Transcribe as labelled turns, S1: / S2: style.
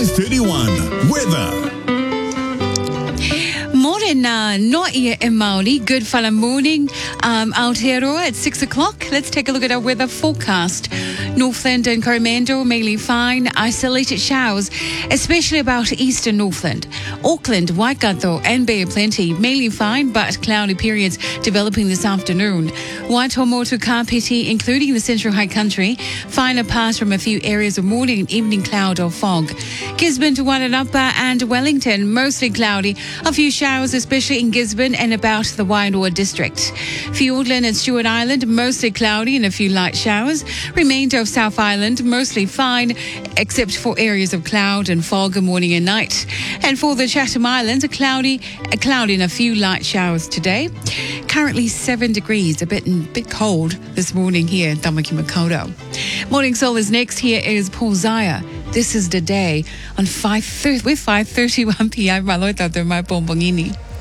S1: 5:31. Weather.
S2: Morena, not yet in Maori. Good fala morning. Aotearoa at 6 o'clock. Let's take a look at our weather forecast. Northland and Coromandel, mainly fine. Isolated showers, especially about eastern Northland. Auckland, Waikato and Bay of Plenty, mainly fine, but cloudy periods developing this afternoon. Waitomo to Kapiti, including the Central High Country, fine apart from a few areas of morning and evening cloud or fog. Gisborne to Wairarapa and Wellington, mostly cloudy. A few showers, especially in Gisborne and about the Wairua district. Fiordland and Stewart Island, mostly cloudy and a few light showers. Remainder of South Island, mostly fine, except for areas of cloud and fog morning and night. And for the Chatham Islands, a cloudy and a few light showers today. Currently 7 degrees, a bit cold this morning here in Tamaki Makaurau. Morning Soul is next. Here is Paul Zaya. This is the day on 5:31 p.m. Maloita to my Pompongini.